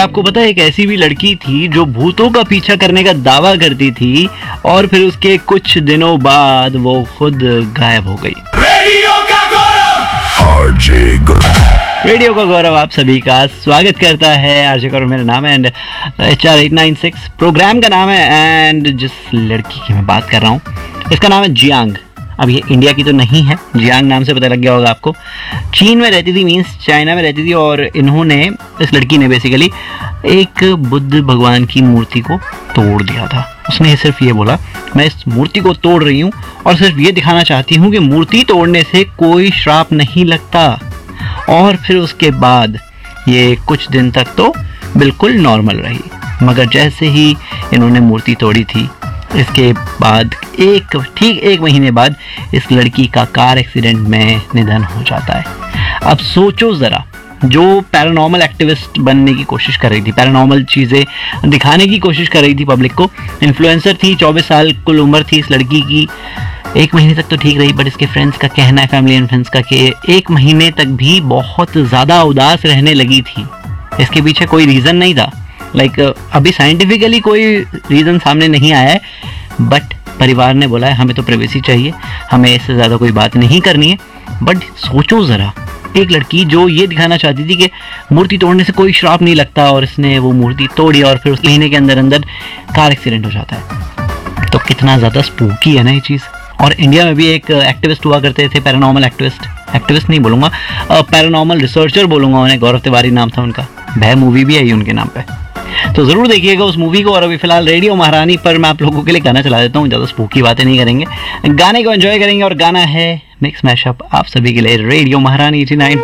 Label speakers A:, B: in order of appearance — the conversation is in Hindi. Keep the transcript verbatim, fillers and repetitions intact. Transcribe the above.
A: क्या आपको पता है एक ऐसी भी लड़की थी जो भूतों का पीछा करने का दावा करती थी और फिर उसके कुछ दिनों बाद वो खुद गायब हो गई। रेडियो का गौरव आरजे गौरव रेडियो का गौरव आप सभी का स्वागत करता है। आरजे गौरव मेरा नाम है and H R eight nine six program का नाम है। एंड जिस लड़की की मैं बात कर रहा हूँ इसका नाम है जियांग। अब ये इंडिया की तो नहीं है, जियांग नाम से पता लग गया होगा आपको। चीन में रहती थी, मीन्स चाइना में रहती थी। और इन्होंने, इस लड़की ने बेसिकली एक बुद्ध भगवान की मूर्ति को तोड़ दिया था। उसने सिर्फ ये बोला मैं इस मूर्ति को तोड़ रही हूँ और सिर्फ ये दिखाना चाहती हूँ कि मूर्ति तोड़ने से कोई श्राप नहीं लगता। और फिर उसके बाद ये कुछ दिन तक तो बिल्कुल नॉर्मल रही, मगर जैसे ही इन्होंने मूर्ति तोड़ी थी इसके बाद एक ठीक एक महीने बाद इस लड़की का कार एक्सीडेंट में निधन हो जाता है। अब सोचो ज़रा, जो पैरानॉर्मल एक्टिविस्ट बनने की कोशिश कर रही थी, पैरानॉर्मल चीज़ें दिखाने की कोशिश कर रही थी पब्लिक को, इन्फ्लुएंसर थी, चौबीस साल कुल उम्र थी इस लड़की की। एक महीने तक तो ठीक रही, बट इसके फ्रेंड्स का कहना है, फैमिली एंड फ्रेंड्स का, कि एक महीने तक भी बहुत ज़्यादा उदास रहने लगी थी। इसके पीछे कोई रीज़न नहीं था, लाइक like, अभी साइंटिफिकली कोई रीज़न सामने नहीं आया है, बट परिवार ने बोला है हमें तो प्राइवेसी चाहिए, हमें इससे ज़्यादा कोई बात नहीं करनी है। बट सोचो ज़रा, एक लड़की जो ये दिखाना चाहती थी कि मूर्ति तोड़ने से कोई श्राप नहीं लगता और इसने वो मूर्ति तोड़ी और फिर उस महीने के अंदर अंदर कार एक्सीडेंट हो जाता है। तो कितना ज़्यादा स्पूकी है ना ये चीज़। और इंडिया में भी एक एक्टिविस्ट हुआ करते थे, पैरानॉर्मल एक्टिविस्ट, एक्टिविस्ट नहीं बोलूँगा, पैरानॉर्मल रिसर्चर बोलूँगा उन्हें, गौरव तिवारी नाम था उनका। भय मूवी भी आई उनके नाम पे, तो ज़रूर देखिएगा उस मूवी को। और अभी फिलहाल रेडियो महारानी पर मैं आप लोगों के लिए गाना चला देता हूँ, ज़्यादा स्पूकी बातें नहीं करेंगे, गाने को एंजॉय करेंगे। और गाना है मिक्स मैशअप आप सभी के लिए, रेडियो महारानी एटी नाइन